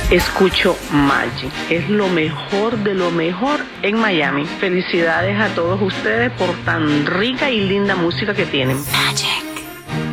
escucho Magic. Es lo mejor de lo mejor en Miami. Felicidades a todos ustedes por tan rica y linda música que tienen. Magic.